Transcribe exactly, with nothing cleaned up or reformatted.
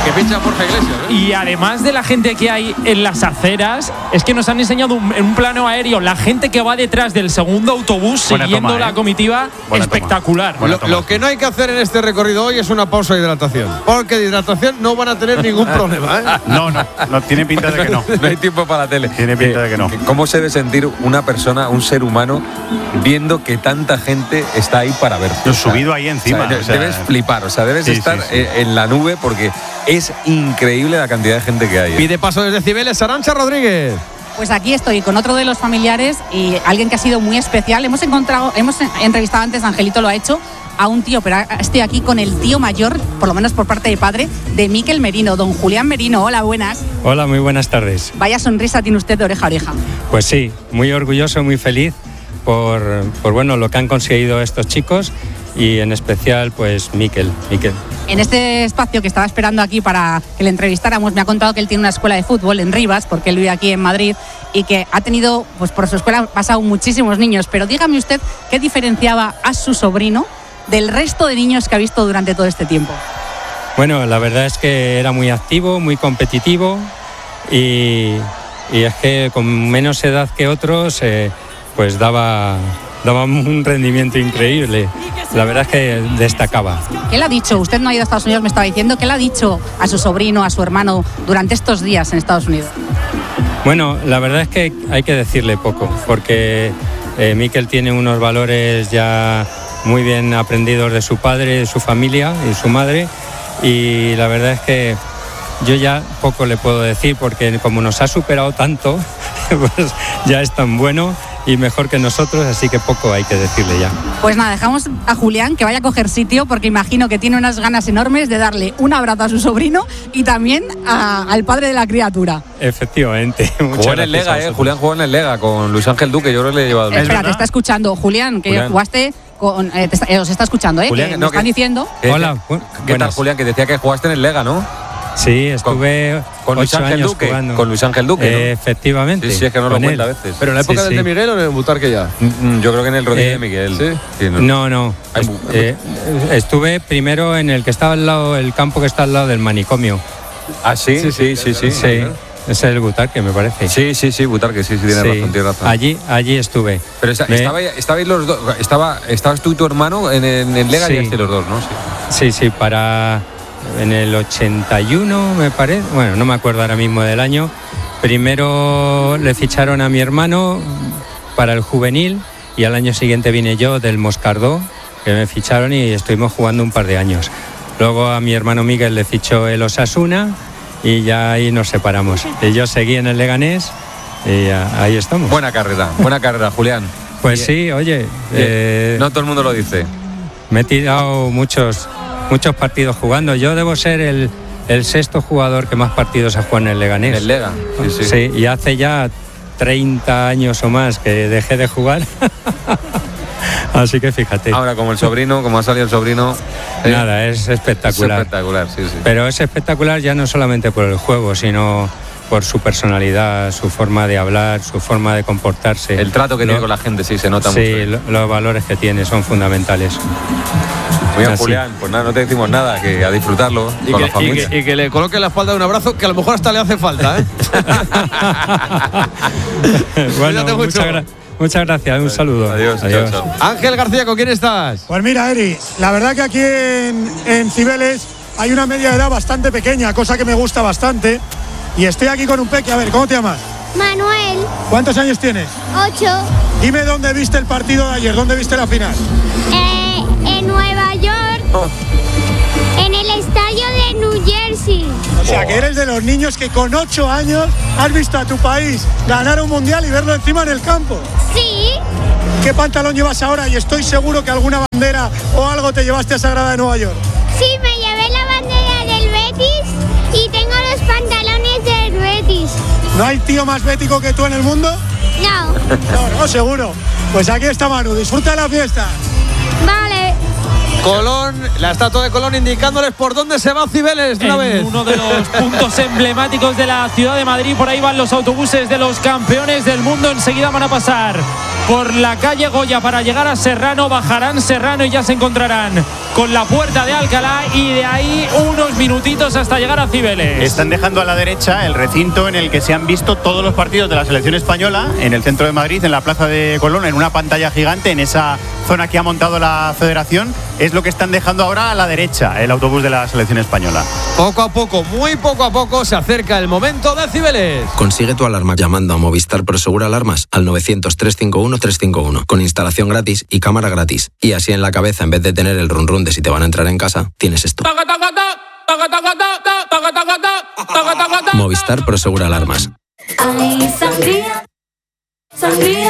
que pincha Borja Iglesias, ¿eh? Y además de la gente que hay en las aceras, es que nos han enseñado un, en un plano aéreo la gente que va detrás del segundo autobús buena siguiendo toma, ¿eh? La comitiva. Buena espectacular. Lo, lo que no hay que hacer en este recorrido hoy es una pausa de hidratación, porque de hidratación no van a tener ningún problema, ¿eh? No, no, no tiene pinta de que no. No hay tiempo para la tele. Tiene pinta eh, de que no. ¿Cómo se debe sentir una persona, un ser humano, viendo que tanta gente está ahí para ver? Yo subido ahí encima. O sea, o sea, debes flipar, o sea, debes sí, estar sí, sí. en la nube porque es increíble la cantidad de gente que hay. ¿eh? Pide paso desde Cibeles, Arantxa Rodríguez. Pues aquí estoy con otro de los familiares y alguien que ha sido muy especial. Hemos encontrado, hemos entrevistado antes, Angelito lo ha hecho, a un tío, pero estoy aquí con el tío mayor, por lo menos por parte de padre, de Mikel Merino, don Julián Merino. Hola, buenas. Hola, muy buenas tardes. Vaya sonrisa tiene usted de oreja a oreja. Pues sí, muy orgulloso, muy feliz por, por bueno, lo que han conseguido estos chicos y en especial pues Mikel, Mikel. En este espacio que estaba esperando aquí para que le entrevistáramos, me ha contado que él tiene una escuela de fútbol en Rivas, porque él vive aquí en Madrid, y que ha tenido, pues por su escuela han pasado muchísimos niños. Pero dígame usted, ¿qué diferenciaba a su sobrino del resto de niños que ha visto durante todo este tiempo? Bueno, la verdad es que era muy activo, muy competitivo y, y es que con menos edad que otros, eh, pues daba... daba un rendimiento increíble. La verdad es que destacaba. ¿Qué le ha dicho? Usted no ha ido a Estados Unidos, me estaba diciendo. ¿Qué le ha dicho a su sobrino, a su hermano durante estos días en Estados Unidos? Bueno, la verdad es que hay que decirle poco, porque eh, Mikel tiene unos valores ya muy bien aprendidos de su padre, de su familia y su madre, y la verdad es que yo ya poco le puedo decir, porque como nos ha superado tanto, pues ya es tan bueno y mejor que nosotros, así que poco hay que decirle ya. Pues nada, dejamos a Julián que vaya a coger sitio, porque imagino que tiene unas ganas enormes de darle un abrazo a su sobrino y también a, al padre de la criatura. Efectivamente. Jugó en el Lega, eh. Julián jugó en el Lega con Luis Ángel Duque, yo creo que le he llevado. Eh, espera, te está escuchando Julián, que Julián. jugaste con, eh, te está, eh, os está escuchando, ¿eh? Julián, que no, me están que, diciendo. Que, Hola. ¿Qué buenas. tal, Julián? Que decía que jugaste en el Lega, ¿no? Sí, estuve con, con Luis ocho Ángel años Duque, jugando. Con Luis Ángel Duque, ¿no? Eh, efectivamente. Sí, sí, es que no lo cuenta a veces. ¿Pero en la época sí, del sí. de Miguel o en el Butarque ya? Mm, yo creo que en el Rodríguez eh, de Miguel. ¿Sí? Sí, no, no. no. Est eh, estuve primero en el que estaba al lado, el campo que está al lado del manicomio. Ah, sí, sí, sí, sí. sí, sí. sí. Es el Butarque, me parece. Sí, sí, sí, Butarque, sí, sí, tiene sí. razón, tiene razón. Allí, allí estuve. Pero esa, me... estaba, estabais los dos, estaba, estabas tú y tu hermano en el, en el Lega sí. y este los dos, ¿no? Sí, sí, sí, para en el ochenta y uno me parece, bueno, no me acuerdo ahora mismo del año. Primero le ficharon a mi hermano para el juvenil y al año siguiente vine yo del Moscardó, que me ficharon y estuvimos jugando un par de años. Luego a mi hermano Miguel le fichó el Osasuna y ya ahí nos separamos. Y yo seguí en el Leganés y ya, ahí estamos. Buena carrera, buena carrera, Julián. Pues sí, oye. Eh, no todo el mundo lo dice. Me he tirado muchos, muchos partidos jugando. Yo debo ser el, el sexto jugador que más partidos ha jugado en el Leganés. En el Lega, sí, sí. Sí, y hace ya treinta años o más que dejé de jugar. Así que fíjate. Ahora, como el sobrino, como ha salido el sobrino. Eh, Nada, es espectacular. Es espectacular, sí, sí. Pero es espectacular ya no solamente por el juego, sino por su personalidad, su forma de hablar, su forma de comportarse. El trato que lo, tiene con la gente, sí, se nota sí, mucho. Sí, lo, los valores que tiene son fundamentales. Muy bien, Julián, pues nada, no te decimos nada, que a disfrutarlo y con que, la familia. Y que, y que le coloque en la espalda un abrazo, que a lo mejor hasta le hace falta, ¿eh? Bueno, muchas gracias. Muchas gracias, un saludo. Adiós, adiós. Chao, chao. Ángel García, ¿con quién estás? Pues mira, Eri, la verdad que aquí en, en Cibeles hay una media de edad bastante pequeña, cosa que me gusta bastante. Y estoy aquí con un peque. A ver, ¿cómo te llamas? Manuel. ¿Cuántos años tienes? Ocho. Dime dónde viste el partido de ayer, dónde viste la final. Eh, en Nueva York. Oh. En el estadio de New Jersey. O sea, que eres de los niños que con ocho años has visto a tu país ganar un mundial y verlo encima en el campo. Sí. ¿Qué pantalón llevas ahora? Y estoy seguro que alguna bandera o algo te llevaste a Sagrada de Nueva York. Sí, me llevé la bandera del Betis y tengo los pantalones del Betis. ¿No hay tío más bético que tú en el mundo? No. No, no, seguro. Pues aquí está Manu, disfruta de la fiesta. Vale. Colón, la estatua de Colón indicándoles por dónde se va Cibeles de una en vez. Uno de los puntos emblemáticos de la ciudad de Madrid. Por ahí van los autobuses de los campeones del mundo. Enseguida van a pasar por la calle Goya para llegar a Serrano. Bajarán Serrano y ya se encontrarán con la Puerta de Alcalá. Y de ahí unos minutitos hasta llegar a Cibeles. Están dejando a la derecha el recinto en el que se han visto todos los partidos de la selección española, en el centro de Madrid, en la Plaza de Colón, en una pantalla gigante, en esa zona que ha montado la Federación. Es lo que están dejando ahora a la derecha, el autobús de la selección española. Poco a poco, muy poco a poco, se acerca el momento de Cibeles. Consigue tu alarma llamando a Movistar Prosegur Alarmas al novecientos, trescientos cincuenta y uno, trescientos cincuenta y uno, con instalación gratis y cámara gratis. Y así en la cabeza, en vez de tener el run run de si te van a entrar en casa, tienes esto. Movistar Prosegur Alarmas.